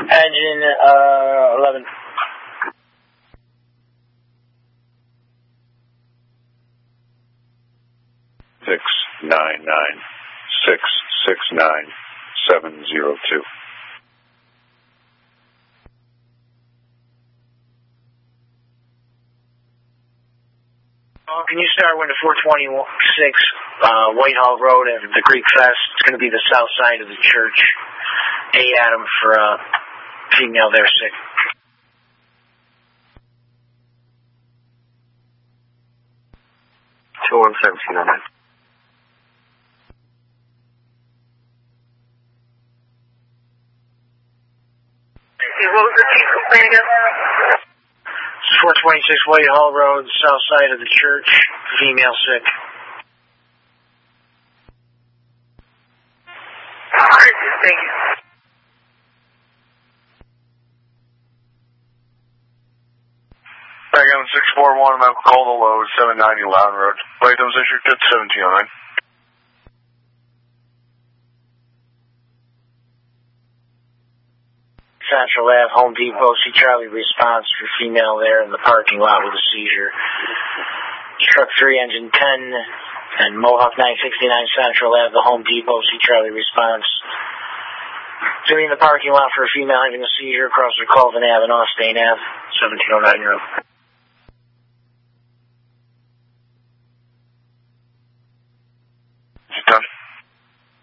Engine 11. Six 99669-702. Can you start window 426 Whitehall Road at the Greek Fest? It's going to be the south side of the church. A Adam for female there sick. Two 117 on that. What was the chief complaint again? 426 Whitehall Road, south side of the church, female sick. Alright, thank you. Back on 641, Michael Calder Load, 790 Loudon Road. Victims issued at 1709. Central Ave, Home Depot, see Charlie response for female there in the parking lot with a seizure. Truck 3, engine 10, and Mohawk 969 Central Ave, the Home Depot, see Charlie response. Doing the parking lot for a female having a seizure across the Colvin Ave and Austin Ave, 1709 Road. Is it done?